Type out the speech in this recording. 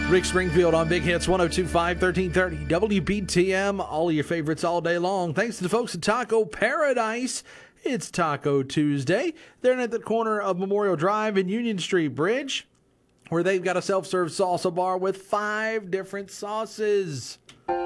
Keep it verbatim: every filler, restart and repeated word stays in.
Rick Springfield on Big Hits one oh two point five, thirteen thirty W B T M. All of your favorites all day long. Thanks to the folks at Taco Paradise. It's Taco Tuesday. They're at the corner of Memorial Drive and Union Street Bridge, where they've got a self-serve salsa bar with five different sauces.